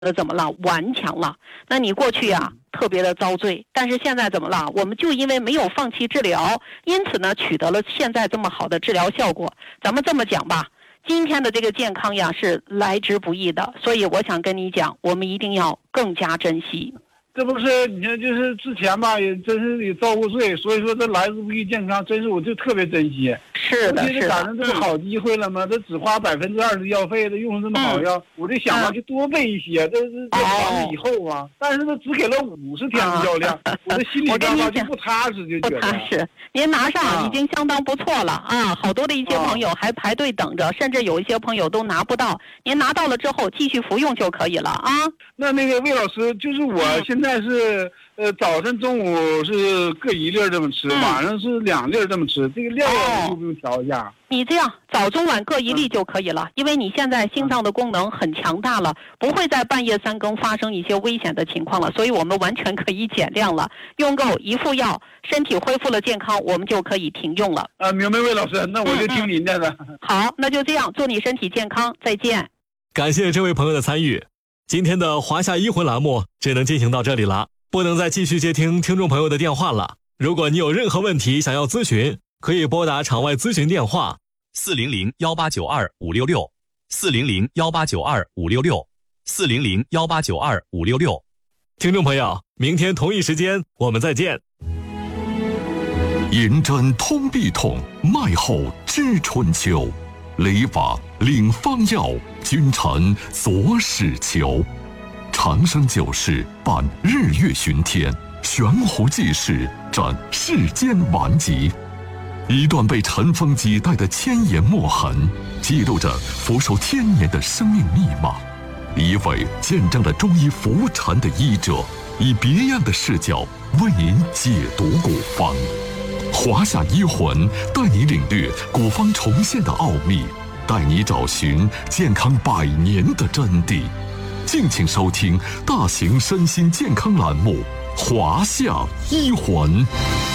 怎么了？顽强了。那你过去啊特别的遭罪，但是现在怎么了？我们就因为没有放弃治疗，因此呢取得了现在这么好的治疗效果。咱们这么讲吧，今天的这个健康呀是来之不易的，所以我想跟你讲，我们一定要更加珍惜。 这不是你看，就是之前吧，也真是也遭过罪，所以说这来之不易健康，真是我就特别珍惜。 是的，是的， 赶上这个好机会了嘛，这只花20%药费，这用这么好药，我就想吧，就多备一些，这防止以后嘛。但是这只给了50天的药量，我的心里边吧就不踏实，就觉得不踏实。 您拿上已经相当不错了啊！好多的一些朋友还排队等着，甚至有一些朋友都拿不到。您拿到了之后继续服用就可以了啊。 那个魏老师，就是我现在是早晨中午是各1粒这么吃，晚上是2粒这么吃，这个量用不用调一下？ 你这样早中晚各1粒就可以了，因为你现在心脏的功能很强大了，不会在半夜3更发生一些危险的情况了，所以我们完全可以减量了。用够1副药，身体恢复了健康，我们就可以停用了。 明白，魏老师，那我就听您的了。 好，那就这样，祝你身体健康，再见。 感谢这位朋友的参与。今天的华夏医魂栏目只能进行到这里了，不能再继续接听听众朋友的电话了。如果你有任何问题想要咨询，可以拨打场外咨询电话400-1892-566，400-1892-566，400-1892-566。听众朋友，明天同一时间我们再见。 银针通臂痛，脉后知春秋。理法领方药，君臣佐使求。长生久视，伴日月巡天，悬壶济世，展世间顽疾。一段被尘封几代的千言墨痕，记录着佛寿1000年的生命密码。一位见证了中医服禅的医者，以别样的视角为您解读古方。华夏医魂带你领略古方重现的奥秘，带你找寻健康100年的真谛。敬请收听大型身心健康栏目《华夏医魂》。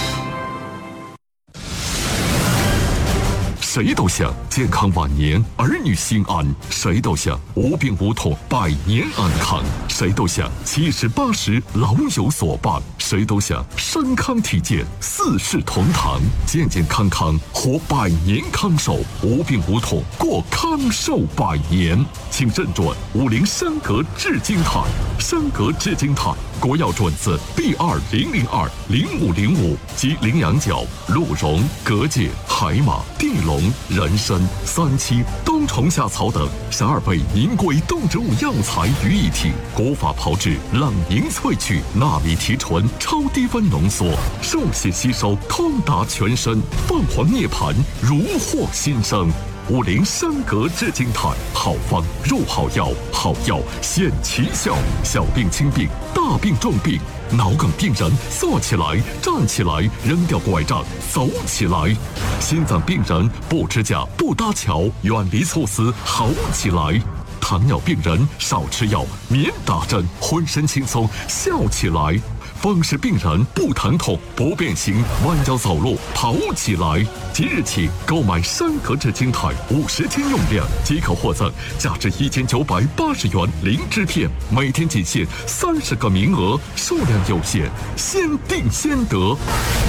谁都想健康晚年，儿女心安；谁都想无病无痛，100年安康；谁都想70、80老有所伴；谁都想身康体健，4世同堂，健健康康活100年康寿，无病无痛过康寿100年。请认准50山格制金炭，山格制金炭国药准字 B20020505 及羚羊角、鹿茸、蛤蚧、海马、地龙、人参、3七、冬虫夏草等12味名贵动植物药材于一体，古法炮制，冷凝萃取，纳米提纯，超低温浓缩，受血吸收，通达全身，凤凰涅槃，如获新生。50山格制金炭，好方入好药，好药显奇效，小病轻病，大病重病，脑梗病人坐起来站起来，扔掉拐杖走起来，心脏病人不支架不搭桥，远离猝死好起来，糖尿病人少吃药免打针，浑身轻松笑起来，风湿病人不疼痛不变形，弯腰走路跑起来。即日起购买山格制金炭50斤用量，即可获赠价值1980元灵芝片，每天仅限30个名额，数量有限，先订先得。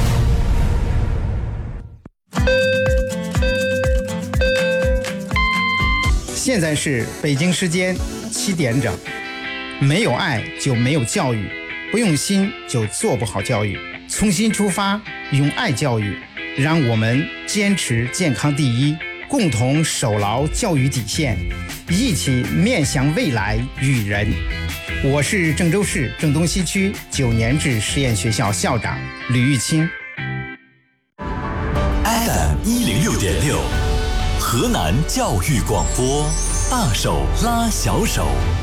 现在是北京时间7点整。没有爱就没有教育，不用心就做不好教育。从心出发，用爱教育，让我们坚持健康第一，共同守牢教育底线，一起面向未来育人。我是郑州市郑东西区9年制实验学校校长吕玉清。 FM106.6，河南教育广播，大手拉小手。